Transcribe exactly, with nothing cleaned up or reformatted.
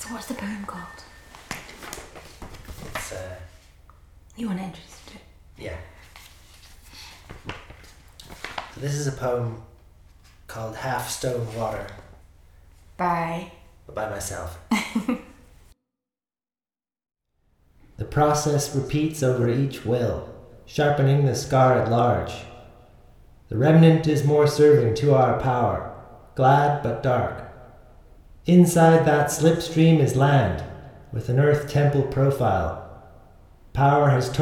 So what's the poem called? It's, uh... You want to introduce it? Yeah. So this is a poem called Half Stone Water. By? By myself. The process repeats over each will, sharpening the scar at large. The remnant is more serving to our power, glad but dark. Inside that slipstream is land, with an earth temple profile. Power has